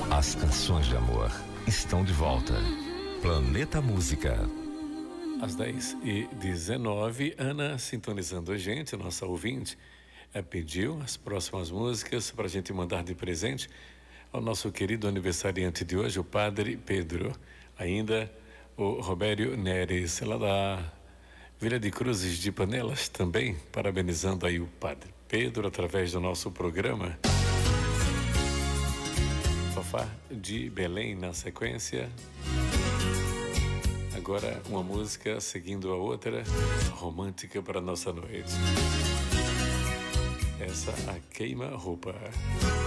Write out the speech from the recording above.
As canções de amor estão de volta. Planeta Música. Às 10h19, Ana, sintonizando a gente, nossa ouvinte, pediu as próximas músicas para a gente mandar de presente ao nosso querido aniversariante de hoje, o Padre Pedro. Ainda o Robério Neres, lá da Vila de Cruzes de Panelas, também parabenizando aí o Padre Pedro através do nosso programa. Fafá de Belém na sequência. Agora uma música seguindo a outra, romântica para nossa noite. Essa, a queima-roupa.